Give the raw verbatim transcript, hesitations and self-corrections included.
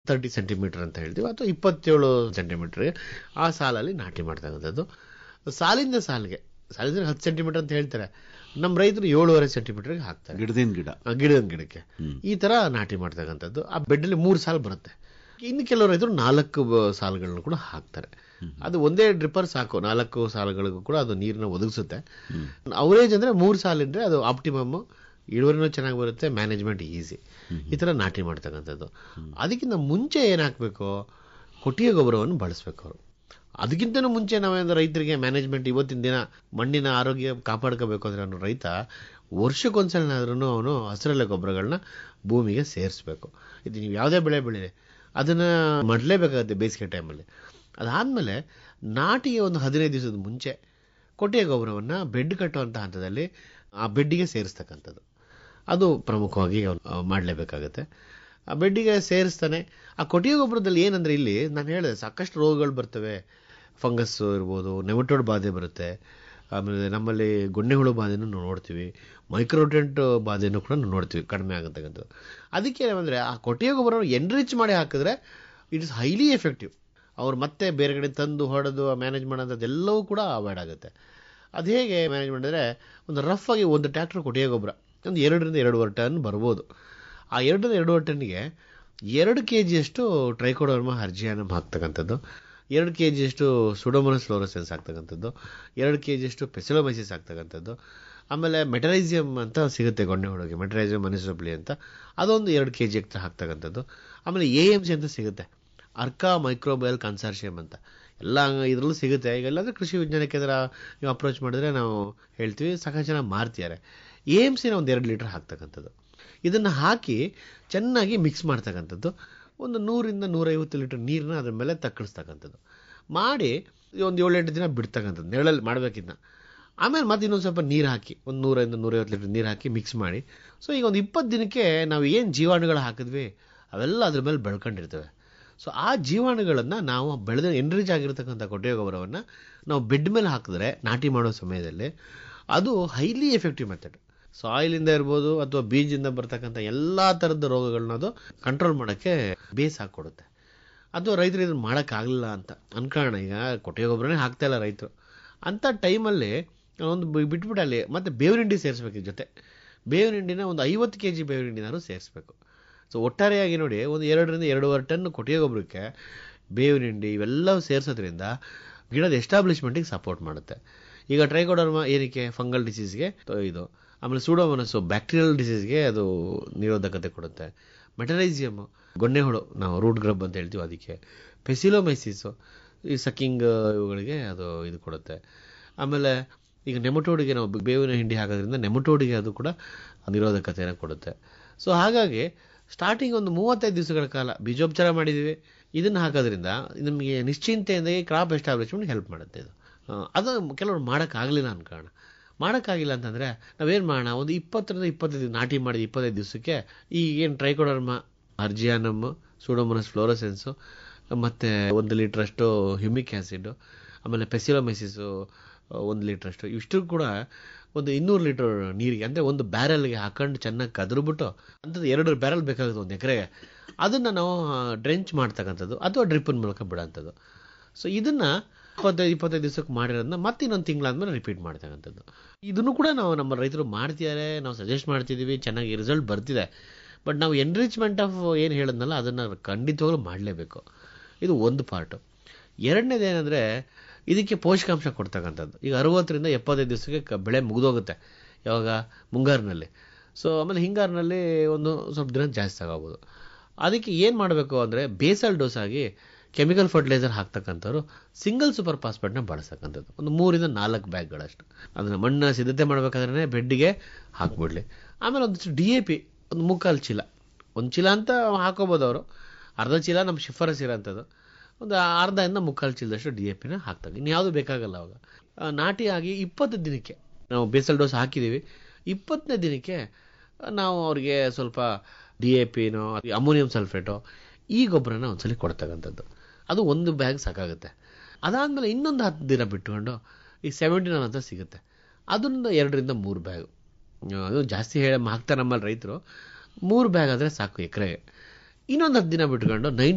Thirty centimetre ಅಂತ ಹೇಳ್ತೀವಿ, ಅಥವಾ ಇಪ್ಪತ್ತೇಳು ಸೆಂಟಿಮೀಟರ್ಗೆ ಆ ಸಾಲಲ್ಲಿ ನಾಟಿ ಮಾಡ್ತಕ್ಕಂಥದ್ದು. ಸಾಲಿಂದ ಸಾಲಿಗೆ ಸಾಲಿಂದ ಹತ್ತು ಸೆಂಟಿಮೀಟರ್ ಅಂತ ಹೇಳ್ತಾರೆ, ನಮ್ಮ ರೈತರು ಏಳುವರೆ ಸೆಂಟಿಮೀಟರ್ಗೆ ಹಾಕ್ತಾರೆ ಗಿಡದಿಂದ ಗಿಡ ಗಿಡದ ಗಿಡಕ್ಕೆ ಈ ತರ ನಾಟಿ ಮಾಡ್ತಕ್ಕಂಥದ್ದು. ಆ ಬೆಡ್ಡಲ್ಲಿ ಮೂರು ಸಾಲು ಬರುತ್ತೆ. ಇನ್ನು ಕೆಲವು ರೈತರು ನಾಲ್ಕು ಸಾಲುಗಳನ್ನು ಕೂಡ ಹಾಕ್ತಾರೆ. ಅದು ಒಂದೇ ಡ್ರಿಪ್ಪರ್ ಸಾಕು, ನಾಲ್ಕು ಸಾಲುಗಳಿಗೂ ಕೂಡ ಅದು ನೀರನ್ನ ಒದಗಿಸುತ್ತೆ. ಅವರೇಜ್ ಅಂದ್ರೆ ಮೂರು ಸಾಲಿದ್ರೆ ಅದು ಆಪ್ಟಿಮಮ್, ಇಳುವರಿನೂ ಚೆನ್ನಾಗಿ ಬರುತ್ತೆ, ಮ್ಯಾನೇಜ್ಮೆಂಟ್ ಈಸಿ. ಈ ತರ ನಾಟಿ ಮಾಡ್ತಕ್ಕಂಥದ್ದು. ಅದಕ್ಕಿಂತ ಮುಂಚೆ ಏನ್ ಹಾಕ್ಬೇಕು, ಕೊಟ್ಟಿಗೆ ಗೊಬ್ಬರವನ್ನು ಬಳಸ್ಬೇಕು ಅವರು. ಅದಕ್ಕಿಂತನೂ ಮುಂಚೆ ನಾವೇನು ರೈತರಿಗೆ ಮ್ಯಾನೇಜ್ಮೆಂಟ್ ಇವತ್ತಿನ ದಿನ ಮಣ್ಣಿನ ಆರೋಗ್ಯ ಕಾಪಾಡ್ಕೋಬೇಕು ಅಂದ್ರೆ ಅವನು ರೈತ ವರ್ಷಕ್ಕೊಂದ್ಸಲನಾದ್ರೂ ಅವನು ಹಸಿರೆಲೆ ಗೊಬ್ಬರಗಳನ್ನ ಭೂಮಿಗೆ ಸೇರಿಸ್ಬೇಕು. ಇದು ನೀವು ಯಾವುದೇ ಬೆಳೆ ಬೆಳೀರಿ ಅದನ್ನ ಮಾಡಲೇಬೇಕಾಗುತ್ತೆ ಬೇಸಿಗೆ ಟೈಮಲ್ಲಿ. ಅದಾದ್ಮೇಲೆ ನಾಟಿಗೆ ಒಂದು ಹದಿನೈದು ದಿವಸದ ಮುಂಚೆ ಕೊಟ್ಟಿಗೆ ಗೊಬ್ಬರವನ್ನು ಬೆಡ್ ಕಟ್ಟುವಂಥ ಹಂತದಲ್ಲಿ ಆ ಬೆಡ್ಡಿಗೆ ಸೇರಿಸ್ತಕ್ಕಂಥದ್ದು ಅದು ಪ್ರಮುಖವಾಗಿ ಮಾಡಲೇಬೇಕಾಗತ್ತೆ. ಆ ಬೆಡ್ಡಿಗೆ ಸೇರಿಸ್ತಾನೆ. ಆ ಕೊಟ್ಟಿಗೆ ಗೊಬ್ಬರದಲ್ಲಿ ಏನಂದ್ರೆ ಇಲ್ಲಿ ನಾನು ಹೇಳಿದೆ ಸಾಕಷ್ಟು ರೋಗಗಳು ಬರ್ತವೆ. ಫಂಗಸ್ ಇರ್ಬೋದು, ನೆಮಟೋಡ್ ಬಾಧೆ ಬರುತ್ತೆ, ಆಮೇಲೆ ನಮ್ಮಲ್ಲಿ ಗೊಣ್ಣೆ ಹುಳು ಬಾಧೆನೂ ನೋಡ್ತೀವಿ, ಮೈಕ್ರೋಟೆಂಟ್ ಬಾಧೆನೂ ಕೂಡ ನೋಡ್ತೀವಿ ಕಡಿಮೆ ಆಗತಕ್ಕಂಥದ್ದು. ಅದಕ್ಕೆ ಏನಂದರೆ ಆ ಕೊಟ್ಟಿಗೆ ಗೊಬ್ಬರ ಎನ್ರಿಚ್ ಮಾಡಿ ಹಾಕಿದ್ರೆ ಇಟ್ ಇಸ್ ಹೈಲಿ ಎಫೆಕ್ಟಿವ್. ಅವ್ರು ಮತ್ತೆ ಬೇರೆ ಕಡೆ ತಂದು ಹೊಡೆದು ಮ್ಯಾನೇಜ್ ಮಾಡೋಂಥದ್ದೆಲ್ಲವೂ ಕೂಡ ಅವಾಯ್ಡ್ ಆಗುತ್ತೆ. ಅದು ಹೇಗೆ ಮ್ಯಾನೇಜ್ ಮಾಡಿದ್ರೆ, ಒಂದು ರಫ್ ಆಗಿ ಒಂದು ಟ್ರ್ಯಾಕ್ಟರ್ ಕೊಟ್ಟಿಗೆ ಗೊಬ್ಬರ ಒಂದು ಎರಡರಿಂದ ಎರಡೂವರೆ ಟನ್ ಬರ್ಬೋದು. ಆ ಎರಡರಿಂದ ಎರಡೂವರೆ ಟನ್ನಿಗೆ ಎರಡು ಕೆ ಜಿಯಷ್ಟು ಟ್ರೈಕೋಡರ್ಮಾ ಅರ್ಜಿಯಾನಮ್ ಹಾಕ್ತಕ್ಕಂಥದ್ದು, ಎರಡು ಕೆ ಜಿಯಷ್ಟು ಸುಡೋಮೋನಾಸ್ ಫ್ಲೋರೋಸೆನ್ಸ್ ಹಾಕ್ತಕ್ಕಂಥದ್ದು, ಎರಡು ಕೆ ಜಿಯಷ್ಟು ಪೆಸಿಲೋಮೈಸಿಸ್ ಹಾಕ್ತಕ್ಕಂಥದ್ದು, ಆಮೇಲೆ ಮೆಟರೈಸಿಯಮ್ ಅಂತ ಸಿಗುತ್ತೆ ಗೊಣ್ಣೆ ಹುಳುಗೆ, ಮೆಟರೈಸಿಯಮ್ ಅನಿಸೋಪ್ಲಿ ಅಂತ, ಅದೊಂದು ಎರಡು ಕೆ ಜಿ ಹತ್ರ ಹಾಕ್ತಕ್ಕಂಥದ್ದು. ಆಮೇಲೆ ಎ ಎಮ್ ಸಿ ಅಂತ ಸಿಗುತ್ತೆ, ಅರ್ಕಾ ಮೈಕ್ರೋಬಯಲ್ ಕನ್ಸಾರ್ಷಿಯಮ್ ಅಂತ, ಎಲ್ಲ ಇದರಲ್ಲೂ ಸಿಗುತ್ತೆ. ಈಗ ಎಲ್ಲಾದರೂ ಕೃಷಿ ವಿಜ್ಞಾನ ಕೇಂದ್ರ ನೀವು ಅಪ್ರೋಚ್ ಮಾಡಿದ್ರೆ ನಾವು ಹೇಳ್ತೀವಿ, ಸಾಕಷ್ಟು ಜನ ಮಾರ್ತಿದ್ದಾರೆ. ಎ ಎಮ್ ಸಿನ ಒಂದು ಎರಡು ಲೀಟರ್ ಹಾಕ್ತಕ್ಕಂಥದ್ದು. ಇದನ್ನು ಹಾಕಿ ಚೆನ್ನಾಗಿ ಮಿಕ್ಸ್ ಮಾಡ್ತಕ್ಕಂಥದ್ದು. ಒಂದು ನೂರಿಂದ ನೂರೈವತ್ತು ಲೀಟರ್ ನೀರನ್ನ ಅದ್ರ ಮೇಲೆ ತಕ್ಕಳಿಸ್ತಕ್ಕಂಥದ್ದು ಮಾಡಿ ಒಂದು ಏಳೆಂಟು ದಿನ ಬಿಡ್ತಕ್ಕಂಥದ್ದು, ನೆರಳಲ್ಲಿ ಮಾಡಬೇಕಿದ್ನ. ಆಮೇಲೆ ಮತ್ತೆ ಇನ್ನೊಂದು ಸ್ವಲ್ಪ ನೀರು ಹಾಕಿ ಒಂದು ನೂರರಿಂದ ನೂರೈವತ್ತು ಲೀಟರ್ ನೀರು ಹಾಕಿ ಮಿಕ್ಸ್ ಮಾಡಿ. ಸೊ ಈಗ ಒಂದು ಇಪ್ಪತ್ತು ದಿನಕ್ಕೆ ನಾವು ಏನು ಜೀವಾಣುಗಳು ಹಾಕಿದ್ವಿ ಅವೆಲ್ಲ ಅದ್ರ ಮೇಲೆ ಬೆಳ್ಕೊಂಡಿರ್ತವೆ. ಸೊ ಆ ಜೀವಾಣುಗಳನ್ನು ನಾವು ಬೆಳೆದ ಎನ್ರಿಚ್ ಆಗಿರ್ತಕ್ಕಂಥ ಕೊಟ್ಟಿಗೆ ಗೊಬ್ಬರವನ್ನು ನಾವು ಬೆಡ್ ಮೇಲೆ ಹಾಕಿದ್ರೆ ನಾಟಿ ಮಾಡೋ ಸಮಯದಲ್ಲಿ ಅದು ಹೈಲಿ ಎಫೆಕ್ಟಿವ್ ಮೆಥಡ್. ಸಾಯಿಲಿಂದ ಇರ್ಬೋದು ಅಥವಾ ಬೀಜದಿಂದ ಬರ್ತಕ್ಕಂಥ ಎಲ್ಲ ಥರದ ರೋಗಗಳನ್ನ ಅದು ಕಂಟ್ರೋಲ್ ಮಾಡೋಕ್ಕೆ ಬೇಸ್ ಹಾಕ್ಕೊಡುತ್ತೆ. ಅಥವಾ ರೈತರು ಇದನ್ನು ಮಾಡೋಕ್ಕಾಗಲಿಲ್ಲ ಅಂತ ಅನ್ಕೋಣ, ಈಗ ಕೊಟ್ಟಿಗೆ ಗೊಬ್ಬರನೇ ಹಾಕ್ತಾ ಇಲ್ಲ ರೈತರು ಅಂಥ ಟೈಮಲ್ಲಿ ಒಂದು ಬಿಟ್ಬಿಟ್ಟು ಅಲ್ಲಿ ಮತ್ತೆ ಬೇವಿನ ಹಿಂಡಿ ಸೇರಿಸ್ಬೇಕು. ಜೊತೆ ಬೇವಿನ ಹಿಂಡಿನ ಒಂದು ಐವತ್ತು ಕೆ ಜಿ ಬೇವಿನ ಹಿಂಡಿನಾದ್ರು ಸೇರಿಸ್ಬೇಕು. ಸೊ ಒಟ್ಟಾರೆಯಾಗಿ ನೋಡಿ ಒಂದು ಎರಡರಿಂದ ಎರಡೂವರೆ ಟನ್ ಕೊಟ್ಟಿಗೆ ಗೊಬ್ಬರಕ್ಕೆ ಬೇವಿನ ಹಿಂಡಿ ಇವೆಲ್ಲವೂ ಸೇರಿಸೋದ್ರಿಂದ ಗಿಡದ ಎಸ್ಟಾಬ್ಲಿಷ್ಮೆಂಟಿಗೆ ಸಪೋರ್ಟ್ ಮಾಡುತ್ತೆ. ಈಗ ಟ್ರೈಕೋಡರ್ಮಾ ಏನಕ್ಕೆ ಫಂಗಲ್ ಡಿಸೀಸ್ಗೆ ಇದು, ಆಮೇಲೆ ಸೂಡೋಮೋನಾಸ್ ಬ್ಯಾಕ್ಟೀರಿಯಲ್ ಡಿಸೀಸ್ಗೆ ಅದು ನಿರೋಧಕತೆ ಕೊಡುತ್ತೆ. ಮೆಟರೈಸಿಯಮ್ ಗೊಣ್ಣೆ ಹುಳು ನಾವು ರೂಟ್ ಗ್ರಬ್ ಅಂತ ಹೇಳ್ತೀವಿ ಅದಕ್ಕೆ, ಪೆಸಿಲೋಮೈಸಿಸು ಈ ಸಕ್ಕಿಂಗ್ ಇವುಗಳಿಗೆ ಅದು ಇದು ಕೊಡುತ್ತೆ. ಆಮೇಲೆ ಈಗ ನೆಮಟೋಡಿಗೆ ನಾವು ಬೇವಿನ ಹಿಂಡಿ ಹಾಕೋದ್ರಿಂದ ನೆಮಟೋಡಿಗೆ ಅದು ಕೂಡ ನಿರೋಧಕತೆಯನ್ನು ಕೊಡುತ್ತೆ. ಸೊ ಹಾಗಾಗಿ ಸ್ಟಾರ್ಟಿಂಗ್ ಒಂದು ಮೂವತ್ತೈದು ದಿವಸಗಳ ಕಾಲ ಬೀಜೋಪಚಾರ ಮಾಡಿದ್ದೀವಿ, ಇದನ್ನು ಹಾಕೋದ್ರಿಂದ ನಮಗೆ ನಿಶ್ಚಿಂತೆಯಿಂದ ಕ್ರಾಪ್ ಎಸ್ಟಾಬ್ಲಿಷ್ಮೆಂಟ್ ಹೆಲ್ಪ್ ಮಾಡುತ್ತೆ. ಇದು ಅದು ಕೆಲವರು ಮಾಡೋಕ್ಕಾಗಲಿಲ್ಲ ಅನ್ಕೋಣ. ಮಾಡೋಕ್ಕಾಗಿಲ್ಲ ಅಂತಂದರೆ ನಾವೇನು ಮಾಡೋಣ, ಒಂದು ಇಪ್ಪತ್ತರಿಂದ ಇಪ್ಪತ್ತೈದು ನಾಟಿ ಮಾಡಿದ ಇಪ್ಪತ್ತೈದು ದಿವಸಕ್ಕೆ ಈ ಏನು ಟ್ರೈಕೋಡರ್ಮಾ ಅರ್ಜಿಯಾನಮ್, ಸೂಡೋಮೋನಾಸ್ ಫ್ಲೋರೋಸೆನ್ಸು, ಮತ್ತು ಒಂದು ಲೀಟ್ರಷ್ಟು ಹ್ಯೂಮಿಕ್ ಆ್ಯಸಿಡ್ಡು, ಆಮೇಲೆ ಪೆಸಿಲೋಮೈಸಿಸು ಒಂದು ಲೀಟ್ರಷ್ಟು, ಇಷ್ಟು ಕೂಡ ಒಂದು ಇನ್ನೂರು ಲೀಟರ್ ನೀರಿಗೆ ಅಂದರೆ ಒಂದು ಬ್ಯಾರಲ್ಗೆ ಹಾಕೊಂಡು ಚೆನ್ನಾಗಿ ಕದ್ರುಬಿಟ್ಟು ಅಂಥದ್ದು ಎರಡು ಬ್ಯಾರಲ್ ಬೇಕಾಗುತ್ತೆ ಒಂದು ಎಕರೆಗೆ, ಅದನ್ನು ನಾವು ಡ್ರೆಂಚ್ ಮಾಡ್ತಕ್ಕಂಥದ್ದು ಅಥವಾ ಡ್ರಿಪ್ಪಿನ ಮೂಲಕ ಬಿಡೋಂಥದ್ದು. ಸೊ ಇದನ್ನು ಇಪ್ಪತ್ತೈದು ಇಪ್ಪತ್ತೈದು ದಿವಸಕ್ಕೆ ಮಾಡಿರೋದನ್ನ ಮತ್ತೆ ಇನ್ನೊಂದು ತಿಂಗಳಾದ್ಮೇಲೆ ರಿಪೀಟ್ ಮಾಡ್ತಕ್ಕಂಥದ್ದು. ಇದನ್ನು ಕೂಡ ನಾವು ನಮ್ಮ ರೈತರು ಮಾಡ್ತಿದ್ದಾರೆ, ನಾವು ಸಜೆಸ್ಟ್ ಮಾಡ್ತಿದ್ದೀವಿ, ಚೆನ್ನಾಗಿ ರಿಸಲ್ಟ್ ಬರ್ತಿದೆ. ಬಟ್ ನಾವು ಎನ್ರಿಚ್ಮೆಂಟ್ ಆಫ್ ಏನು ಹೇಳಿದ್ನಲ್ಲ ಅದನ್ನು ಖಂಡಿತವಾಗ್ಲೂ ಮಾಡಲೇಬೇಕು. ಇದು ಒಂದು ಪಾರ್ಟು. ಎರಡನೇದು ಏನಂದರೆ ಇದಕ್ಕೆ ಪೋಷಕಾಂಶ ಕೊಡ್ತಕ್ಕಂಥದ್ದು. ಈಗ ಅರವತ್ತರಿಂದ ಎಪ್ಪತ್ತೈದು ದಿವಸಕ್ಕೆ ಕ ಬೆಳೆ ಮುಗಿದೋಗುತ್ತೆ, ಯಾವಾಗ ಮುಂಗಾರಿನಲ್ಲಿ. ಸೊ ಆಮೇಲೆ ಹಿಂಗಾರಿನಲ್ಲಿ ಒಂದು ಸ್ವಲ್ಪ ದಿನ ಜಾಸ್ತಿ ಆಗೋಗ್ಬೋದು. ಅದಕ್ಕೆ ಏನು ಮಾಡಬೇಕು ಅಂದರೆ ಬೇಸಲ್ ಡೋಸ್ ಆಗಿ ಕೆಮಿಕಲ್ ಫರ್ಟಿಲೈಸರ್ ಹಾಕ್ತಕ್ಕಂಥವ್ರು ಸಿಂಗಲ್ ಸೂಪರ್ ಫಾಸ್ಫೇಟ್ನ ಬಳಸ್ತಕ್ಕಂಥದ್ದು ಒಂದು ಮೂರಿಂದ ನಾಲ್ಕು ಬ್ಯಾಗ್ಗಳಷ್ಟು ಅದನ್ನು ಮಣ್ಣು ಸಿದ್ಧತೆ ಮಾಡಬೇಕಾದ್ರೆ ಬೆಡ್ಡಿಗೆ ಹಾಕ್ಬಿಡ್ಲಿ. ಆಮೇಲೆ ಒಂದಿಷ್ಟು ಡಿ ಎ ಪಿ ಒಂದು ಮುಕ್ಕಾಲು ಚೀಲ, ಒಂದು ಚೀಲ ಅಂತ ಹಾಕೋಬೋದು ಅವರು, ಅರ್ಧ ಚೀಲ ನಮ್ಮ ಶಿಫಾರಸ್ ಇರೋಂಥದ್ದು, ಒಂದು ಅರ್ಧದಿಂದ ಮುಕ್ಕಾಲು ಚೀಲದಷ್ಟು ಡಿ ಎ ಪಿನ ಹಾಕ್ತಾರೆ. ಇನ್ನು ಯಾವುದು ಬೇಕಾಗಲ್ಲ ಅವಾಗ. ನಾಟಿ ಆಗಿ ಇಪ್ಪತ್ತು ದಿನಕ್ಕೆ ನಾವು ಬೇಸಲ್ ಡೋಸ್ ಹಾಕಿದ್ದೀವಿ, ಇಪ್ಪತ್ತನೇ ದಿನಕ್ಕೆ ನಾವು ಅವ್ರಿಗೆ ಸ್ವಲ್ಪ ಡಿ ಎ ಪಿನೋ ಅಮೋನಿಯಂ ಸಲ್ಫೇಟೋ ಈ ಗೊಬ್ಬರನ ಒಂದ್ಸಲಿ ಕೊಡ್ತಕ್ಕಂಥದ್ದು. ಅದು ಒಂದು ಬ್ಯಾಗ್ ಸಾಕಾಗುತ್ತೆ. ಅದಾದಮೇಲೆ ಇನ್ನೊಂದು ಹತ್ತು ದಿನ ಬಿಟ್ಕೊಂಡು ಈ ಸೆವೆಂಟಿನ್ ಅಂತ ಸಿಗುತ್ತೆ, ಅದರಿಂದ ಎರಡರಿಂದ ಮೂರು ಬ್ಯಾಗು, ಅದು ಜಾಸ್ತಿ ಹೇಳಿ ಹಾಕ್ತಾರೆ ನಮ್ಮಲ್ಲಿ ರೈತರು, ಮೂರು ಬ್ಯಾಗ್ ಆದರೆ ಸಾಕು ಎಕರೆಗೆ. ಇನ್ನೊಂದು ಹತ್ತು ದಿನ ಬಿಟ್ಕೊಂಡು ನೈನ್